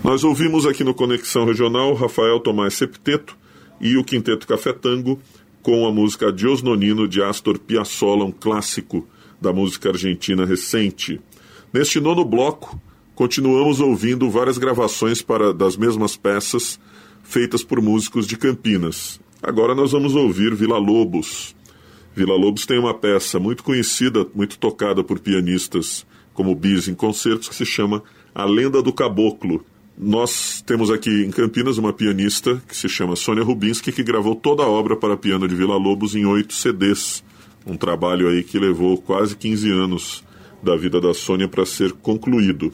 Nós ouvimos aqui no Conexão Regional Rafael Tomás Septeto e o Quinteto Café Tango com a música Adiós Nonino de Astor Piazzolla, um clássico da música argentina recente. Neste nono bloco, continuamos ouvindo várias gravações das mesmas peças feitas por músicos de Campinas. Agora nós vamos ouvir Villa-Lobos. Villa-Lobos tem uma peça muito conhecida, muito tocada por pianistas como Bis em concertos, que se chama A Lenda do Caboclo. Nós temos aqui em Campinas uma pianista que se chama Sônia Rubinski, que gravou toda a obra para piano de Villa-Lobos em 8 CDs. Um trabalho aí que levou quase 15 anos da vida da Sônia para ser concluído.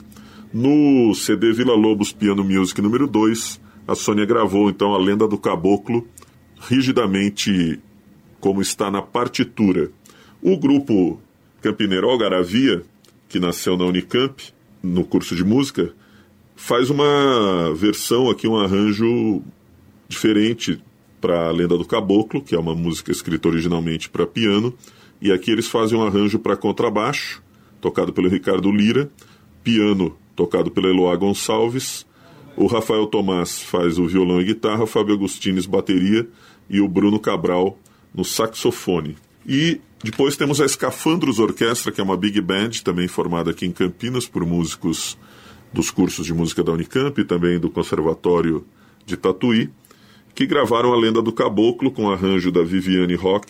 No CD Villa-Lobos Piano Music número 2, a Sônia gravou então A Lenda do Caboclo, rigidamente como está na partitura. O grupo campineiro Algaravia, que nasceu na Unicamp, no curso de música, faz uma versão aqui, um arranjo diferente para A Lenda do Caboclo, que é uma música escrita originalmente para piano, e aqui eles fazem um arranjo para contrabaixo, tocado pelo Ricardo Lira, piano tocado pela Eloá Gonçalves, o Rafael Tomás faz o violão e guitarra, o Fábio Agustines bateria e o Bruno Cabral no saxofone. E depois temos a Escafandros Orquestra, que é uma big band, também formada aqui em Campinas por músicos dos cursos de música da Unicamp e também do Conservatório de Tatuí, que gravaram A Lenda do Caboclo com arranjo da Viviane Roque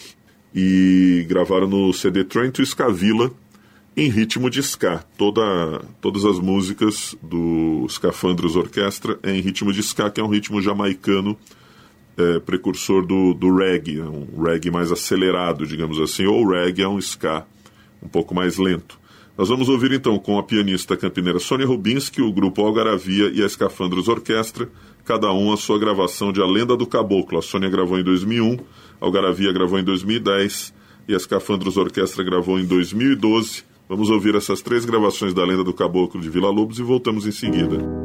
e gravaram no CD Train to Escavila em ritmo de ska. Todas as músicas do Escafandros Orquestra é em ritmo de ska, que é um ritmo jamaicano, precursor do reggae, um reggae mais acelerado, digamos assim, ou o reggae é um ska um pouco mais lento. Nós vamos ouvir então com a pianista campineira Sônia Rubinski, o grupo Algaravia e a Escafandros Orquestra, cada um a sua gravação de A Lenda do Caboclo. A Sônia gravou em 2001, a Algaravia gravou em 2010 e a Escafandros Orquestra gravou em 2012. Vamos ouvir essas 3 gravações da Lenda do Caboclo de Villa-Lobos e voltamos em seguida.